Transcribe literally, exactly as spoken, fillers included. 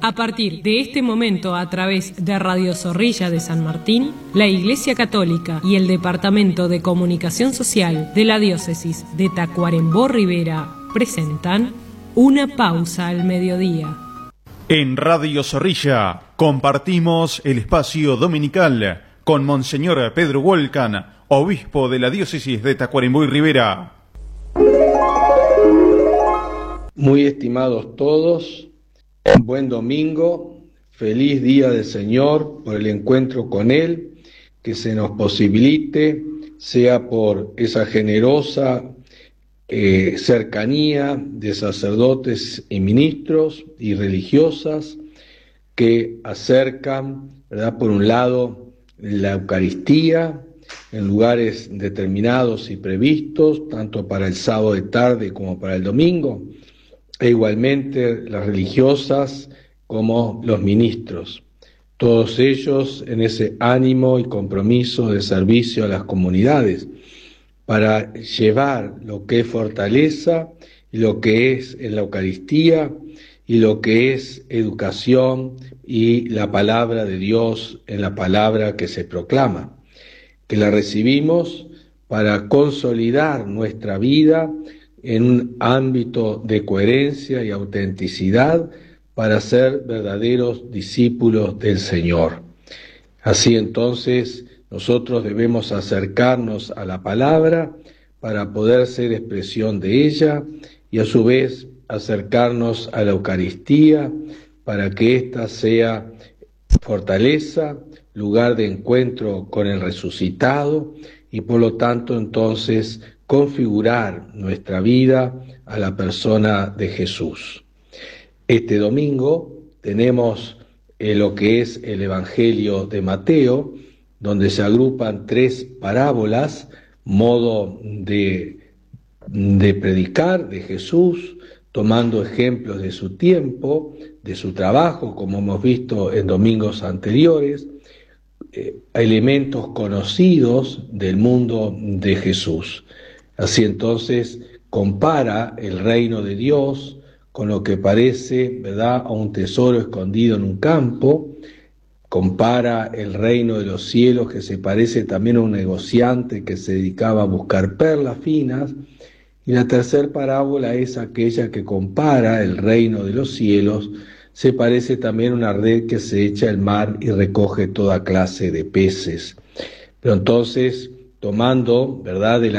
A partir de este momento, a través de Radio Zorrilla de San Martín, la Iglesia Católica y el Departamento de Comunicación Social de la Diócesis de Tacuarembó Rivera presentan Una Pausa al Mediodía. En Radio Zorrilla compartimos el espacio dominical con Monseñor Pedro Volcan, obispo de la Diócesis de Tacuarembó y Rivera. Muy estimados todos, buen domingo, feliz día del Señor por el encuentro con Él, que se nos posibilite, sea por esa generosa eh, cercanía de sacerdotes y ministros y religiosas que acercan, ¿verdad?, por un lado, la Eucaristía en lugares determinados y previstos, tanto para el sábado de tarde como para el domingo, e igualmente las religiosas como los ministros, todos ellos en ese ánimo y compromiso de servicio a las comunidades, para llevar lo que es fortaleza y lo que es en la Eucaristía y lo que es educación y la palabra de Dios en la palabra que se proclama, que la recibimos para consolidar nuestra vida en un ámbito de coherencia y autenticidad para ser verdaderos discípulos del Señor. Así entonces, nosotros debemos acercarnos a la palabra para poder ser expresión de ella y a su vez acercarnos a la Eucaristía para que ésta sea fortaleza, lugar de encuentro con el resucitado y por lo tanto entonces configurar nuestra vida a la persona de Jesús. Este domingo tenemos eh, lo que es el Evangelio de Mateo, donde se agrupan tres parábolas, modo de, de predicar de Jesús, tomando ejemplos de su tiempo, de su trabajo, como hemos visto en domingos anteriores, eh, elementos conocidos del mundo de Jesús. Así entonces compara el reino de Dios con lo que parece, ¿verdad?, a un tesoro escondido en un campo, compara el reino de los cielos que se parece también a un negociante que se dedicaba a buscar perlas finas, y la tercera parábola es aquella que compara el reino de los cielos, se parece también a una red que se echa al mar y recoge toda clase de peces. Pero entonces, tomando, ¿verdad?, de la